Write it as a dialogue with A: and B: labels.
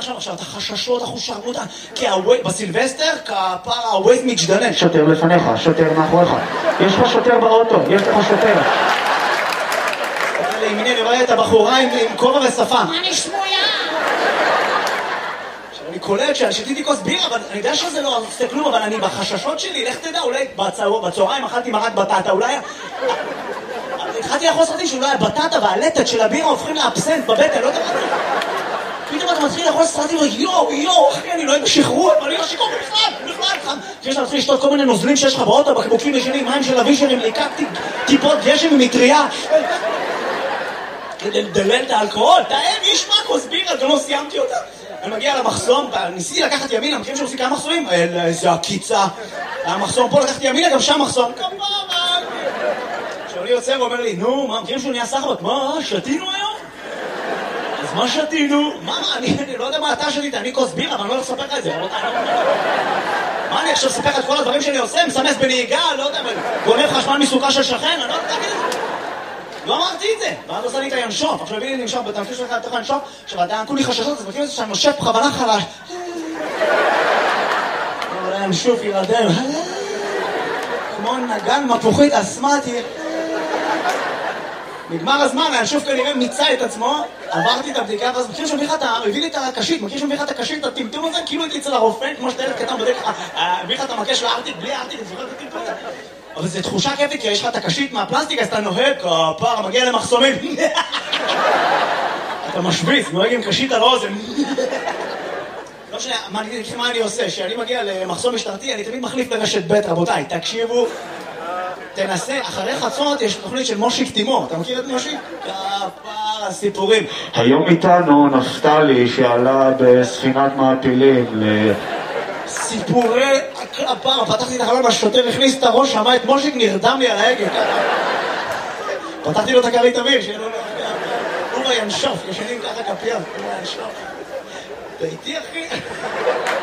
A: שם עכשיו, את החששות, החושרמות, כי בסילבסטר, כפר הווייז מתגדלן.
B: שוטר לפניך, שוטר מאחוריך. יש לך שוטר באוטו, יש לך שוטר.
A: לימיני, אני רואה את הבחורה עם כובע ושפה.
C: מה נשמויה?
A: אני קולט ששתיתי כוס בירה, אבל אני יודע שזה לא עושה כלום, אבל אני בחששות שלי, לך תדע, אולי בצהריים אכלתי מרק בטטה, אולי... התחלתי לאכול סרטים שאולי הבטטה והלטת של הבירה הופכים לאבסנט בבטן, לא יודע מה. פתאום אתה מתחיל לאכול סרטים ויואו, אחי, אני לא אוהב שחרור, אבל אני לא שיקור בכלל. כי שאתה מתחיל לשתות כל מיני נוזלים שיש לך באוטו, בקבוקים ישנים, מים של אבישרים, לקחתי טיפות גשם ממטריה. כדי לדלל את האלכוהול, יש מה כוס בירה, גם לא סיימתי אותה. אני מגיע למחסום, ניסיתי לקחת ימינה, מכירים שעושים כמה מחסומים? איזה הקיצה. המחסום פה, לקחתי ימינה, גם שם מחסום. כפרה! כשאני יוצא ואומר לי, נו, מה, מכירים שהוא נהיה סחבק? מה, שתינו היום? אז מה שתינו? מה, אני לא יודע מה אתה שתית, אני כוס בירה, אבל אני לא הולך לספר לך את זה. מה, אני עכשיו אספר לך את כל הדברים שאני עושה? מסמס בנהיגה, לא יודע, גונב חשמל מסוכה של שכן, אני לא יודע להגיד את זה. לא אמרתי את זה, ואז עושה לי את הינשוף, עכשיו הביא לי לנשוף, בתמשיך שלך לתוך הינשוף, עכשיו אתה כולי חששות, אז מכיר את זה שאני נושף בכוונה חלש. אבל הינשוף ירדם, כמו נגן מפוחית אסמטי. נגמר הזמן, הינשוף כנראה מיצה את עצמו, עברתי את הבדיקה, ואז מכיר שמביא לך את הביא לי את הקשית, מכיר שמביא לך את הקשית, את הטמטום הזה, כאילו הייתי אצל הרופא, כמו שאתה ילד קטן בודק לך, הביא לך את המקש לארטיק, בלי ארטיק, זוכר את הטמטום הזה. אבל זו תחושה כיפית, כי יש לך את הקשית מהפלסטיק, אז אתה נוהג, כפר, מגיע למחסומים. אתה משוויץ, נוהג עם קשית על האוזן. לא משנה, מה אני עושה? כשאני מגיע למחסום משטרתי, אני תמיד מחליף לרשת ב', רבותיי, תקשיבו, תנסה, אחרי חצות יש תוכנית של מושיק תימור, אתה מכיר את מושיק? כפר, הסיפורים.
B: היום איתנו נפתלי שעלה בספינת מעפילים
A: סיפורי הפעם, פתחתי את החלון, השוטר הכניס את הראש, שמע את מושיק, נרדם לי על ההגה. פתחתי לו את הכרית אוויר, שיהיה לו הוא בינשוף, ישנים ככה כפיים, הוא בינשוף. אתה איתי אחי?